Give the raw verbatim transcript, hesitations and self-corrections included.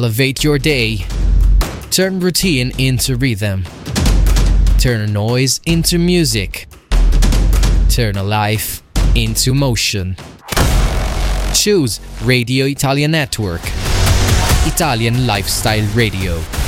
Elevate your day. Turn routine into rhythm. Turn noise into music. Turn a life into motion. Choose Radio Italia Network. Italian Lifestyle Radio.